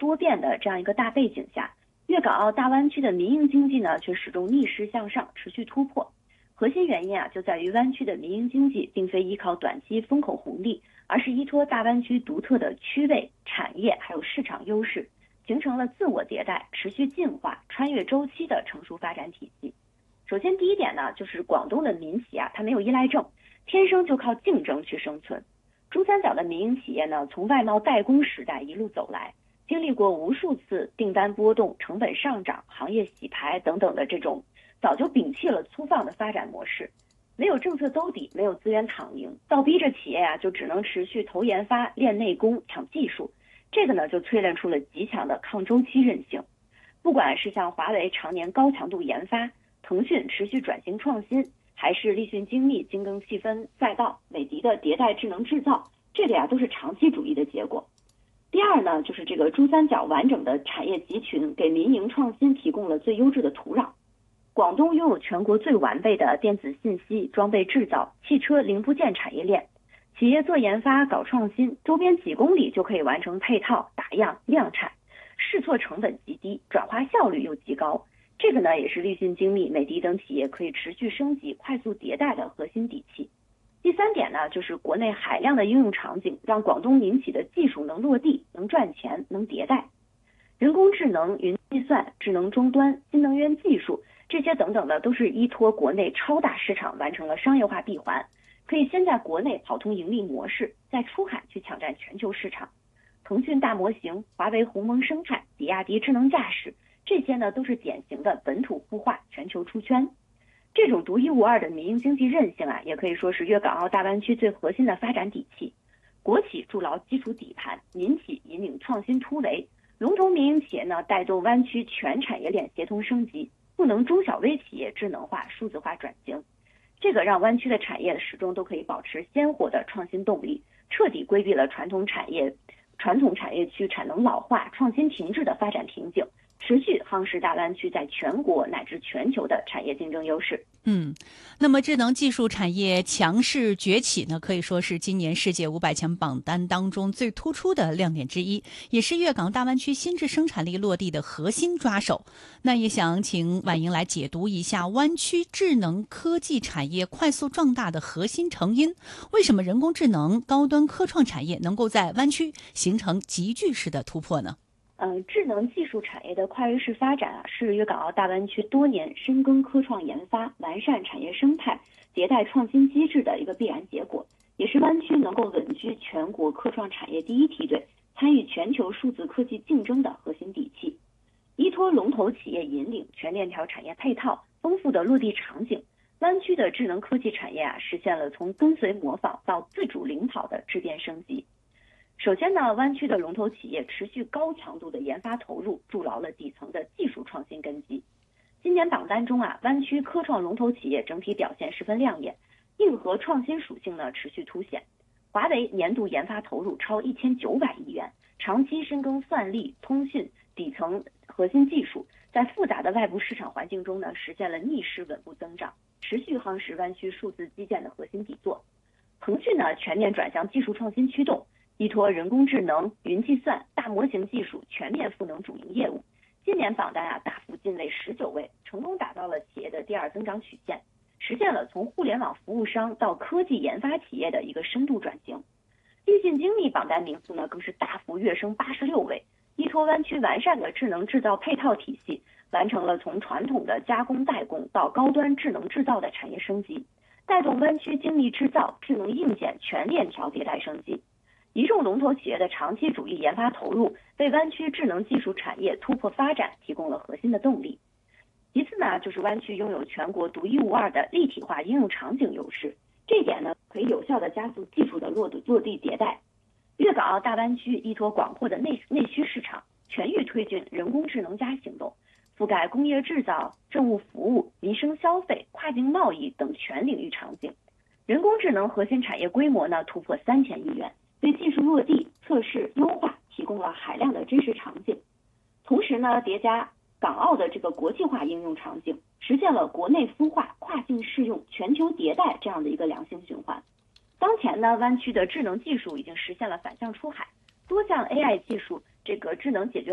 多变的这样一个大背景下，粤港澳大湾区的民营经济呢却始终逆势向上，持续突破。核心原因就在于湾区的民营经济并非依靠短期风口红利，而是依托大湾区独特的区位、产业还有市场优势，形成了自我迭代、持续进化、穿越周期的成熟发展体系。首先第一点呢，就是广东的民企它没有依赖症，天生就靠竞争去生存。珠三角的民营企业呢，从外贸代工时代一路走来，经历过无数次订单波动、成本上涨、行业洗牌等等的这种，早就摒弃了粗放的发展模式，没有政策兜底，没有资源躺赢，倒逼着企业就只能持续投研发、练内功、抢技术。这个呢，就淬炼出了极强的抗周期韧性。不管是像华为常年高强度研发，腾讯持续转型创新，还是立讯精密精耕细分赛道，美的的迭代智能制造，这个都是长期主义的结果。第二呢，就是这个珠三角完整的产业集群给民营创新提供了最优质的土壤。广东拥有全国最完备的电子信息、装备制造、汽车零部件产业链，企业做研发、搞创新，周边几公里就可以完成配套、打样、量产，试错成本极低，转化效率又极高。这个呢，也是立讯精密、美的等企业可以持续升级、快速迭代的核心底气。第三点呢，就是国内海量的应用场景，让广东民企的技术能落地、能赚钱、能迭代。人工智能、云计算、智能终端、新能源技术，这些等等的都是依托国内超大市场完成了商业化闭环，可以先在国内跑通盈利模式，再出海去抢占全球市场。腾讯大模型、华为鸿蒙生态、比亚迪智能驾驶，这些呢都是典型的本土孵化、全球出圈。这种独一无二的民营经济韧性也可以说是粤港澳大湾区最核心的发展底气。国企筑牢基础底盘，民企引领创新突围，龙头民营企业呢带动湾区全产业链协同升级，赋能中小微企业智能化、数字化转型。这个让湾区的产业始终都可以保持鲜活的创新动力，彻底规避了传统产业区产能老化、创新停滞的发展瓶颈，持续夯实大湾区在全国乃至全球的产业竞争优势。 那么智能技术产业强势崛起呢，可以说是今年世界500强榜单当中最突出的亮点之一，也是粤港大湾区新质生产力落地的核心抓手。那也想请婉莹来解读一下湾区智能科技产业快速壮大的核心成因，为什么人工智能、高端科创产业能够在湾区形成集聚式的突破呢？ 智能技术产业的跨越式发展是粤港澳大湾区多年深耕科创研发、完善产业生态、迭代创新机制的一个必然结果，也是湾区能够稳居全国科创产业第一梯队，参与全球数字科技竞争的核心底气。依托龙头企业引领、全链条产业配套、丰富的落地场景，湾区的智能科技产业实现了从跟随模仿到自主领跑的质变升级。首先呢，湾区的龙头企业持续高强度的研发投入，筑牢了底层的技术创新根基。今年榜单中湾区科创龙头企业整体表现十分亮眼，硬核创新属性呢持续凸显。华为年度研发投入超1900亿元，长期深耕算力、通讯底层核心技术，在复杂的外部市场环境中呢，实现了逆势稳步增长，持续夯实湾区数字基建的核心底座。腾讯呢全面转向技术创新驱动，依托人工智能、云计算、大模型技术全面赋能主营业务。今年榜单大幅进位19位，成功打造了企业的第二增长曲线，实现了从互联网服务商到科技研发企业的一个深度转型。立讯精密榜单名次呢更是大幅跃升86位，依托湾区完善的智能制造配套体系，完成了从传统的加工代工到高端智能制造的产业升级，带动湾区精密制造、智能硬件全链条迭代升级。一众龙头企业的长期主义研发投入，为湾区智能技术产业突破发展提供了核心的动力。其次呢，就是湾区拥有全国独一无二的立体化应用场景优势，这一点呢，可以有效的加速技术的落地迭代。粤港澳大湾区依托广阔的内需市场，全域推进人工智能加行动，覆盖工业制造、政务服务、民生消费、跨境贸易等全领域场景。人工智能核心产业规模呢突破3000亿元，对技术落地、测试、优化提供了海量的真实场景。同时呢，叠加港澳的这个国际化应用场景，实现了国内孵化、跨境适用、全球迭代这样的一个良性循环。当前呢，湾区的智能技术已经实现了反向出海，多项 AI 技术、这个智能解决